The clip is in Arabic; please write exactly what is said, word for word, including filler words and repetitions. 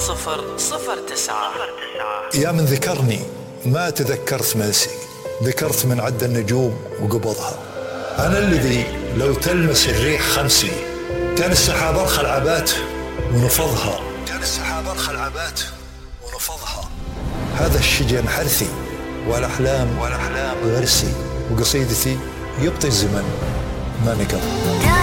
صفر صفر تسعة. يا من ذكرني ما تذكرت منسي، ذكرت من عد النجوم وقبضها. أنا الذي لو تلمس الريح خمسي، كان السحاب أرخى العبات ونفضها، كان السحاب أرخى العبات ونفضها. هذا الشجن حرثي والأحلام والأحلام غرسي، وقصيدتي يبطي الزمن ما نقضها.